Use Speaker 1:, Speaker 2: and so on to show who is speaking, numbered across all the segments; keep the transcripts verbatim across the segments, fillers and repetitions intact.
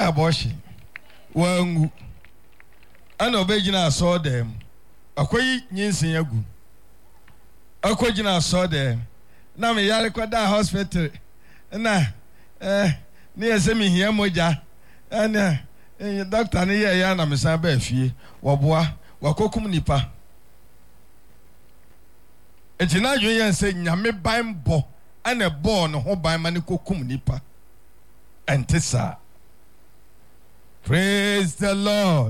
Speaker 1: abortion. Well, I know Begina saw them. A quay Ninsin Yagu. A quagina saw them. Now me Yarakwada hospital. And I, eh, near Semi here, Moja. And uh, Doctor Nia Yana Messabe Fee, Wabwa, Wakokum Nipa. And now you say, Yame Bime Bo, and a born who by Manikokum Nipa. And Tessa. Praise the Lord.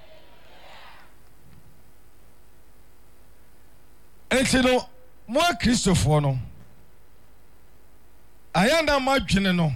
Speaker 1: And you know, more Christopher, no. I am not much, you know.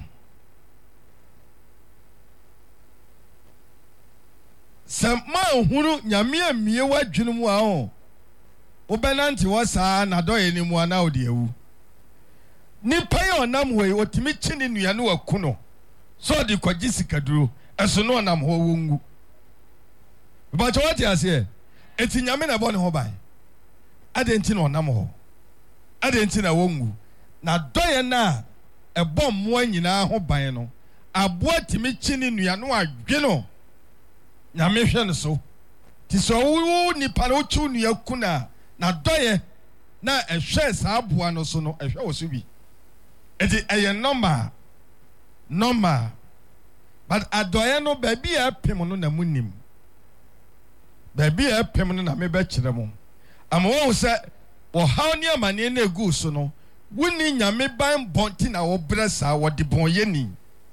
Speaker 1: Some man who Yamia Mia Junumwa. Obenanti was a nado anymore now, dear. Nipa or Namway or Timichin in Yanua Kuno. So the Quajisica drew, as no one am ho. But what I say, it's in Yamina Bon Hobai. I didn't know Namo. I didn't know Wongu. Now, Diana, a bomb one in our Hobayano. I bought Timichin in Yanua Gino. Yamishan so. Tis all Nipanochu Yakuna. Na doye na a share sabuano no so no a share osubi. Eti a number number but a doye no baby a pemono na munim. Baby a pemono na mebe chiremo. Ama wo se wo haw ne amane na egu so no woni nyame ban bonti na wo bresa wo de bon yeni.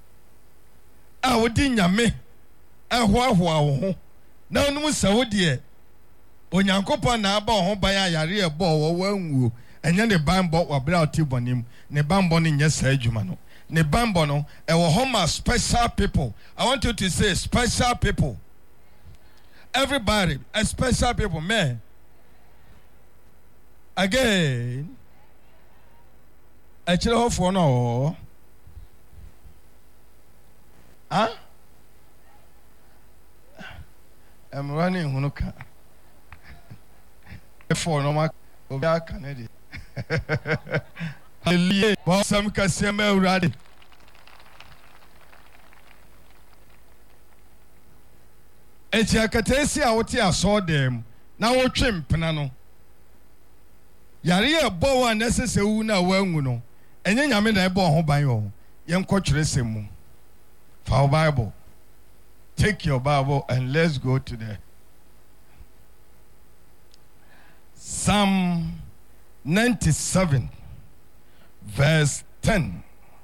Speaker 1: A wo di nyame a ho ho wo ho. Na onum sa wo de Onyankopon na aba ho ban ayare e bo wo wanwu enye ne banbo wa bra otibonim ne banbo ne nye sa adwuma no ne banbo no e wo homa special people. I want you to say special people. Everybody, a special people, man. Again, a chill for no. Huh? I'm running Hunuka. For no mark of our Canadian. Hallelujah. Some Cassima ready. Etiakatesi a woti aso dem na wo twem penano. Yare e bo wa nesese wu na wanwu no. Enye nyame na e bo ho ban yo. Yen kwotwere semu. For Bible. Take your Bible and let's go to the Psalm ninety-seven, verse ten.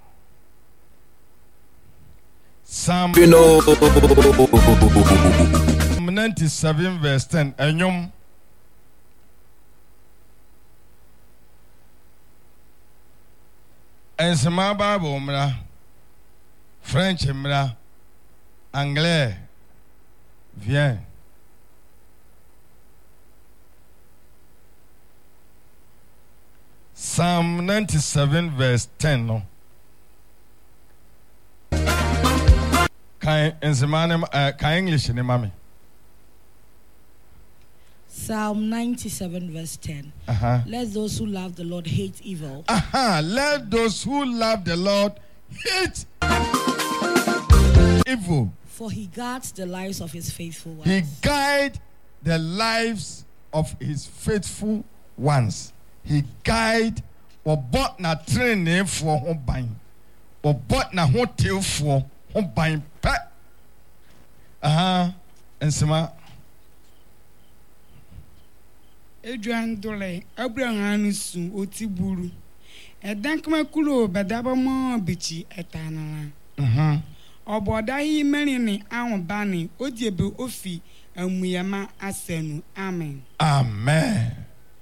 Speaker 1: Psalm ninety-seven, verse ten. Enyom. Ensema Bible mra, French mra, Anglais. Viens. Psalm ninety-seven, verse ten. No. Can English in mommy?
Speaker 2: Psalm ninety-seven, verse ten.
Speaker 1: Uh-huh.
Speaker 2: Let those who love the Lord hate evil.
Speaker 1: Uh-huh. Let those who love the Lord hate evil.
Speaker 2: For he guards the lives of his faithful ones.
Speaker 1: He guides the lives of his faithful ones. He guide or bought na training for home buying or bought na hotel for home buying pet. Uh-huh. And some
Speaker 3: Adrian Dole, Abraham Su, Otiburu, a dankma kulo, badaba mo bichi etana.
Speaker 1: Uh-huh.
Speaker 3: Or bodahi many our banny, Odiebu Ofi, and Muyama Asenu. Amen.
Speaker 1: Amen.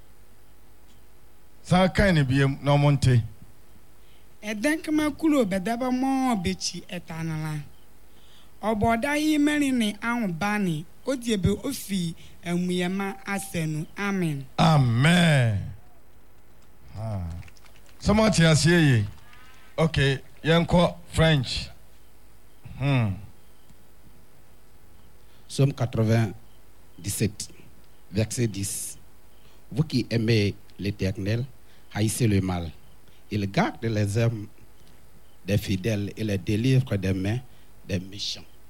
Speaker 1: So kind of be no monte.
Speaker 3: A dankma kulo, badaba mo bichi etana. Or bodahi many our banny, Odiebu Ofi, and Muyama Asenu. Amen.
Speaker 1: Amen. Ah. So much as ye. Okay, young French. Hmm.
Speaker 4: Somme quatre-vingt-dix-sept, verset dix. Vous qui aimez l'Éternel, haïssez le mal. Il garde les âmes des fidèles et les délivre des mains des méchants.